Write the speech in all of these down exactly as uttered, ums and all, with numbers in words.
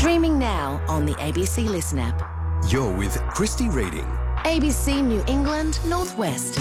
Streaming now on the A B C Listen app. You're with Christy Reading. A B C New England Northwest.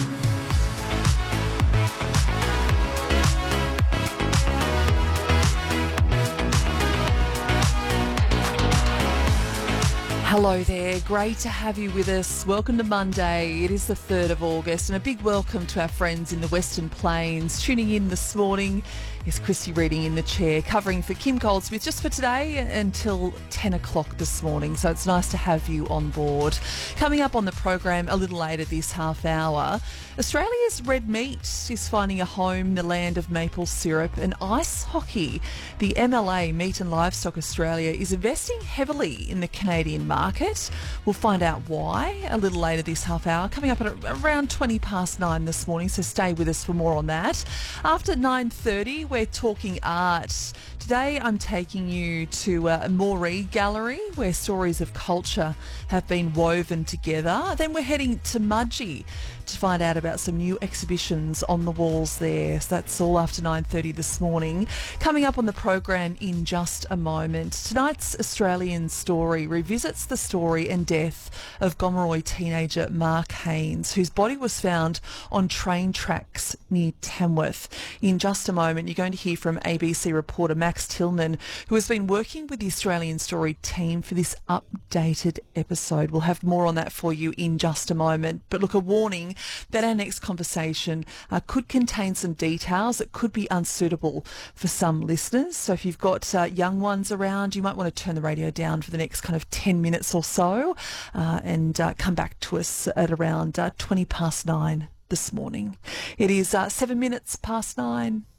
Hello there, great to have you with us. Welcome to Monday. It is the third of August, and a big welcome to our friends in the Western Plains. Tuning in this morning is Christy Reading in the chair, covering for Kim Goldsmith just for today until ten o'clock this morning. So it's nice to have you on board. Coming up on the program a little later this half hour, Australia's red meat is finding a home in the land of maple syrup and ice hockey. The M L A, Meat and Livestock Australia, is investing heavily in the Canadian market. We'll find out why a little later this half hour, coming up at around twenty past nine this morning, so stay with us for more on that. After nine thirty, we're talking art. Today I'm taking you to a Moree Gallery where stories of culture have been woven together. Then we're heading to Mudgee to find out about some new exhibitions on the walls there. So that's all after nine thirty this morning. Coming up on the program in just a moment, tonight's Australian Story revisits the story and death of Gomeroi teenager Mark Haynes, whose body was found on train tracks near Tamworth. In just a moment, you're going to hear from A B C reporter Max Tillman, who has been working with the Australian Story team for this updated episode. We'll have more on that for you in just a moment. But look, a warning that our next conversation uh, could contain some details that could be unsuitable for some listeners. So if you've got uh, young ones around, you might want to turn the radio down for the next kind of ten minutes or so uh, and uh, come back to us at around uh, twenty past nine this morning. It is uh, seven minutes past nine.